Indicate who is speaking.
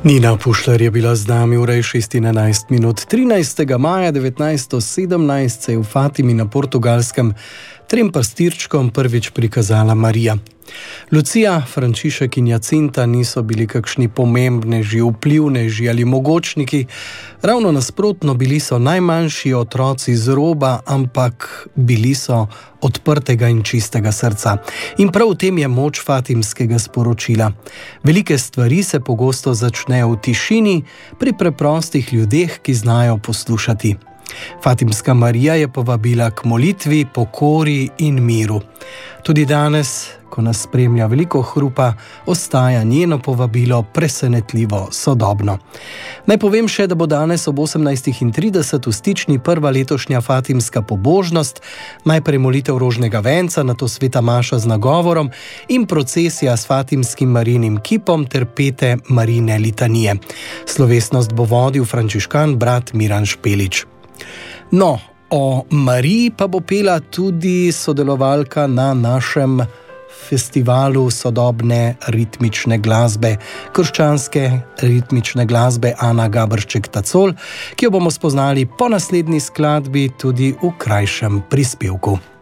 Speaker 1: Nina Pušlar je bila z nami ura 6:11. 13. maja 1917 se je v Fatimi na Portugalskem trem pastirčkom prvič prikazala Marija. Lucija, Frančišek in Jacinta niso bili kakšni pomembneži, vplivneži ali mogočniki, ravno nasprotno, bili so najmanjši otroci z roba, ampak bili so odprtega in čistega srca. In prav v tem je moč fatimskega sporočila. Velike stvari se pogosto začnejo v tišini, pri preprostih ljudeh, ki znajo poslušati. Fatimska Marija je povabila k molitvi, pokori in miru. Tudi danes, ko nas spremlja veliko hrupa, ostaja njeno povabilo presenetljivo sodobno. Naj povem še, da bo danes ob 18:30 v Stični prva letošnja fatimska pobožnost, najprej molitev rožnega venca, nato sveta maša z nagovorom in procesija s fatimskim Marijinim kipom ter pete Marijine litanije. Slovesnost bo vodil frančiškan brat Miran Špelič. No, o Mariji pa bo pela tudi sodelovalka na našem festivalu sodobne ritmične glasbe, krščanske ritmične glasbe Ana Gabršček-Tacol, ki jo bomo spoznali po naslednji skladbi tudi v krajšem prispevku.